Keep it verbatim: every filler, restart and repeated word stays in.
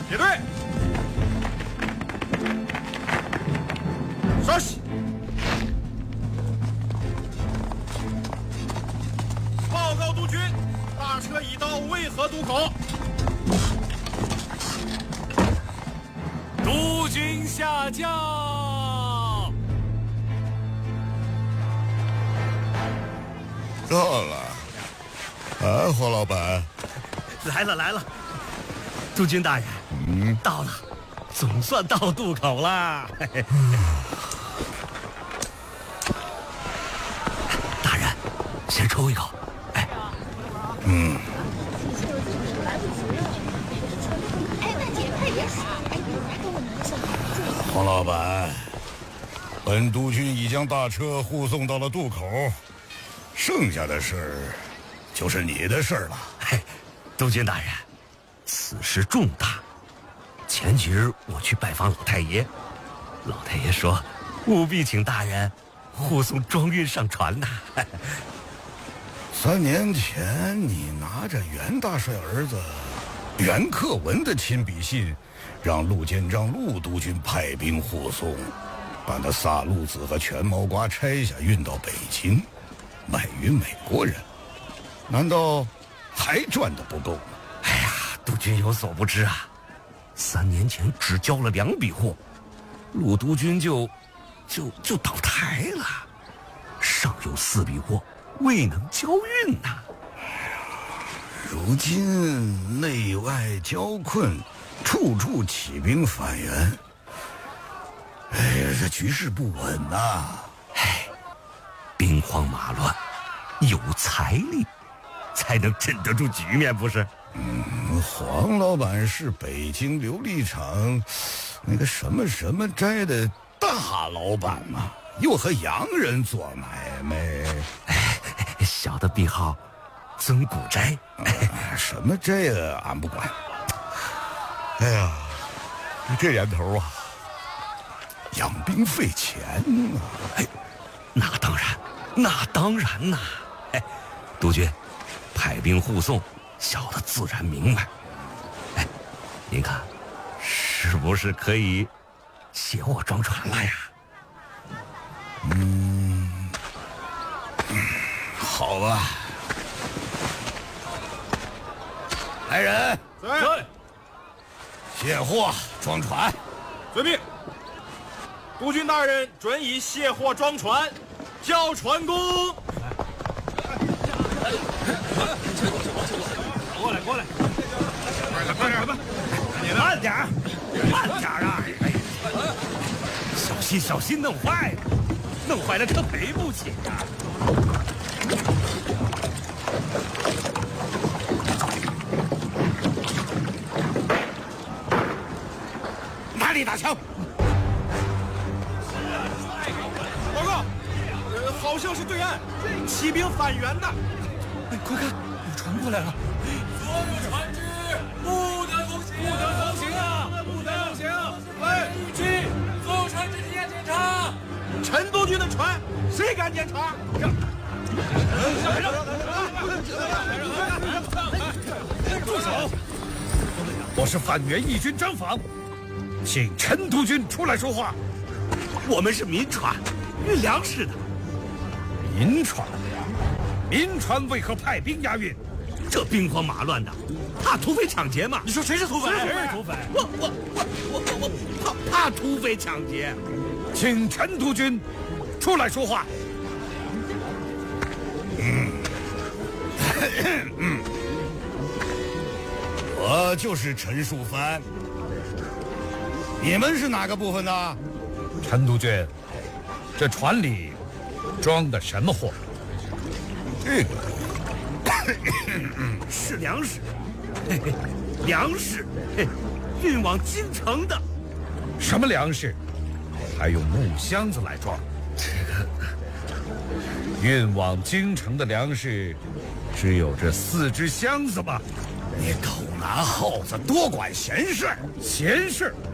列队，稍息。报告督军，大车已到渭河渡口。 督军下降。 到了。哎，黄老板。 来了来了，督军大人，嗯，到了，总算到渡口了。大人，先抽一口。哎， 嗯。黄老板，本督军已将大车护送到了渡口，剩下的事儿就是你的事儿了。 嘿，督军大人，此事重大。前几日我去拜访老太爷，老太爷说务必请大人护送装运上船呐。 三年前你拿着袁大帅儿子袁克文的亲笔信，让陆建章陆督军派兵护送，把那萨路子和全毛瓜拆下运到北京，卖与美国人，难道还赚得不够吗？ 哎呀，督军有所不知啊，三年前只交了两笔货，陆督军就就就倒台了，尚有四笔货未能交运呐、啊。 如今内外交困，处处起兵反袁，哎呀，这局势不稳呐、啊！ 哎，兵荒马乱，有财力才能镇得住局面，不是？ 嗯，黄老板是北京琉璃厂那个什么什么斋的大老板嘛，又和洋人做买卖。 哎，小的笔号尊古斋、 啊，什么斋啊，俺不管。哎呀，这年头啊，养兵费钱啊！ 哎，那当然，那当然呐、啊！哎，督军派兵护送，小的自然明白。哎，您看，是不是可以携我装船了呀？ 嗯，好吧。来人， 在， 卸货装船。 遵命。督军大人准以卸货装船，交船工。过来，过来，快点，快点， 慢点儿，慢点儿啊！哎，小心，小心，弄坏了，弄坏了可赔不起呀、啊！ 哪里打枪？ 报告，呃，好像是对岸起兵反袁的。 哎，快看，有船过来了！ 所有船只不得通行， 不得通行啊！ 不得通行！哎， 去，所有船只进行检查。 陈督军的船，谁敢检查？ 住手！我是反袁义军张访，请陈督军出来说话。 我们是民船，运粮食的。 民船？民船为何派兵押运？ 这兵荒马乱的，怕土匪抢劫嘛？ 你说谁是土匪？ 谁是土匪？我我我我我我怕怕土匪抢劫。 请陈督军出来说话。 嗯，嗯，我就是陈树藩。你们是哪个部分的？ 陈督军，这船里装的什么货？ 这个是粮食，嘿嘿，粮食，嘿，运往京城的。 什么粮食？还用木箱子来装？ 这个运往京城的粮食，只有这四只箱子吗？ 你狗拿耗子，多管闲事。 闲事？